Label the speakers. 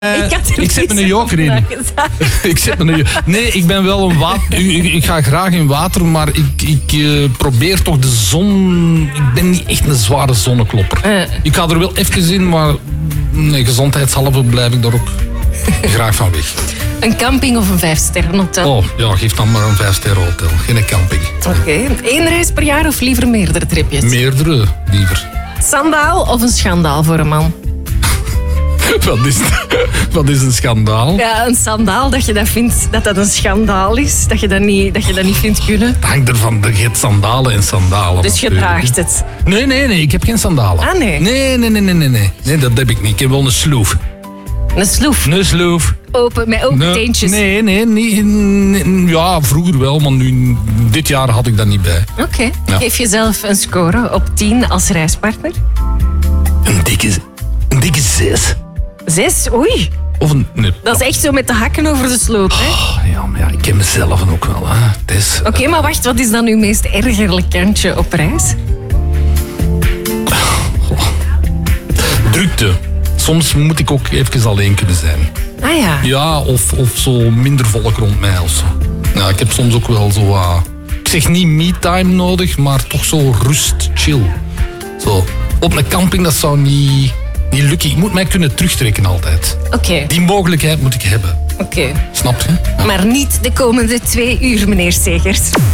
Speaker 1: Ik zet me een joker in. Nee, ik ben wel een water. Ik ga graag in water, maar ik probeer toch de zon. Ik ben niet echt een zware zonneklopper. Ik ga er wel even in, maar nee, gezondheidshalve blijf ik daar ook graag van weg.
Speaker 2: Een camping of een 5-sterrenhotel?
Speaker 1: Oh, ja, geef dan maar een 5-sterrenhotel. Geen camping.
Speaker 2: Oké. 1 reis per jaar of liever meerdere tripjes?
Speaker 1: Meerdere, liever.
Speaker 2: Schandaal of een schandaal voor een man?
Speaker 1: Wat is een schandaal?
Speaker 2: Ja, een schandaal dat je dat vindt dat dat een schandaal is. Dat je dat niet vindt kunnen.
Speaker 1: Het hangt ervan, je hebt sandalen en sandalen.
Speaker 2: Dus je draagt het.
Speaker 1: Nee, ik heb geen sandalen.
Speaker 2: Ah, nee?
Speaker 1: Nee, dat heb ik niet. Ik heb wel een sloef.
Speaker 2: Een sloef?
Speaker 1: Een sloef.
Speaker 2: Open, met open teentjes?
Speaker 1: Nee, niet. Ja, vroeger wel, maar nu, dit jaar had ik dat niet bij.
Speaker 2: Oké.
Speaker 1: Ja.
Speaker 2: Geef jezelf een score op 10 als reispartner?
Speaker 1: Een dikke 6.
Speaker 2: 6? Oei.
Speaker 1: Of een... Nee.
Speaker 2: Dat is echt zo met de hakken over de sloot, hè?
Speaker 1: Oh, ja, maar ja, ik ken mezelf ook wel. Hè.
Speaker 2: Oké, maar wacht, wat is dan uw meest ergerlijk kantje op reis?
Speaker 1: Drukte. Soms moet ik ook even alleen kunnen zijn.
Speaker 2: Ah ja.
Speaker 1: Ja, of zo minder volk rond mij of zo. Ja, ik heb soms ook wel zo... ik zeg niet me-time nodig, maar toch zo rust, chill. Zo. Op een camping, dat zou niet lukken. Ik moet mij kunnen terugtrekken altijd.
Speaker 2: Oké.
Speaker 1: Die mogelijkheid moet ik hebben.
Speaker 2: Oké.
Speaker 1: Snap je? Ja.
Speaker 2: Maar niet de komende 2 uur, meneer Segers.